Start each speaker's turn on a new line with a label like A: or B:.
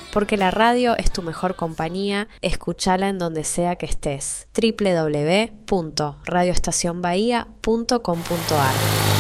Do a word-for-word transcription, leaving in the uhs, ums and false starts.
A: porque la radio es tu mejor compañía, escúchala en donde sea que estés. doble u doble u doble u punto radio estación bahía punto com punto a r